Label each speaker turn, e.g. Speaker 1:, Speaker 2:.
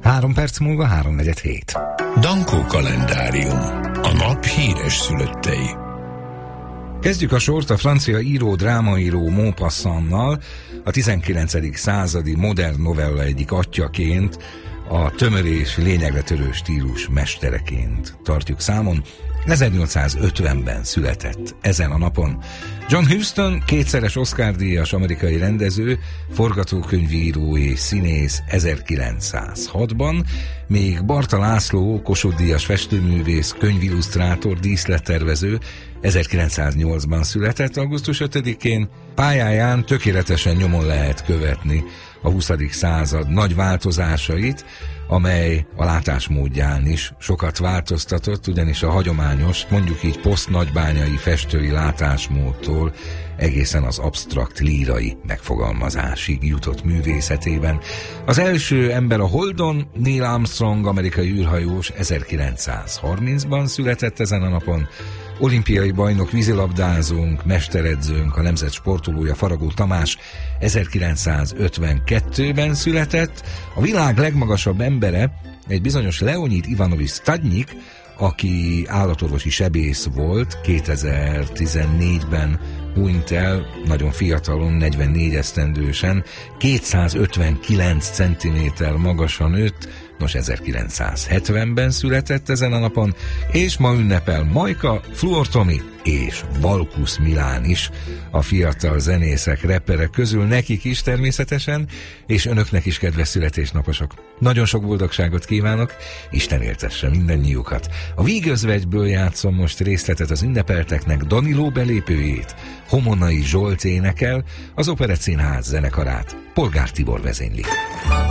Speaker 1: 3 perc múlva 3:47.
Speaker 2: Dankó kalendárium. A nap híres szülöttei.
Speaker 1: Kezdjük a sort a francia író, drámaíró Maupassantnal, a 19. századi modern novella egyik atyaként, a tömör és lényegre törő stílus mestereként tartjuk számon. 1850-ben született ezen a napon. John Huston, 2-szeres Oscar-díjas amerikai rendező, forgatókönyvíró és színész 1906-ban, még Barta László, Kossuth-díjas festőművész, könyvillusztrátor, díszlettervező 1908-ban született, augusztus 5-én. Pályáján tökéletesen nyomon lehet követni a 20. század nagy változásait, amely a látásmódján is sokat változtatott, ugyanis a hagyományos, mondjuk így posztnagybányai festői látásmódtól egészen az absztrakt lírai megfogalmazásig jutott művészetében. Az első ember a Holdon, Neil Armstrong, amerikai űrhajós 1930-ban született ezen a napon. Olimpiai bajnok vízilabdázónk, mesteredzőnk, a nemzet sportolója Faragó Tamás 1952-ben született. A világ legmagasabb embere egy bizonyos Leonid Ivanovics Stadnyik, aki állatorvosi sebész volt, 2014-ben hunyt el, nagyon fiatalon, 44 esztendősen, 259 cm magasan nőtt, nos 1970-ben született ezen a napon, és ma ünnepel Majka, Fluor Tomi és Valkusz Milán is a fiatal zenészek, rapperek közül, nekik is természetesen, és önöknek is, kedves születésnaposok. Nagyon sok boldogságot kívánok, Isten éltesse mindannyiukat. A Vígözvegyből játszom most részletet az ünnepelteknek, Daniló belépőjét Homonai Zsolt énekel, az Operettszínház zenekarát Polgár Tibor vezényli.